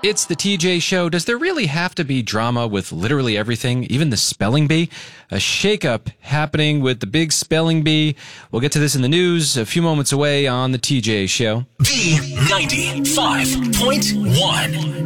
It's the TJ Show. Does there really have to be drama with literally everything, even the spelling bee? A shakeup happening with the big spelling bee. We'll get to this in the news a few moments away on the TJ Show. B95.1